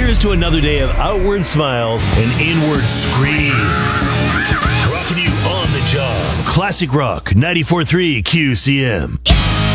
Cheers to another day of outward smiles and inward screams. Rocking you on the job. Classic Rock 94.3 QCM.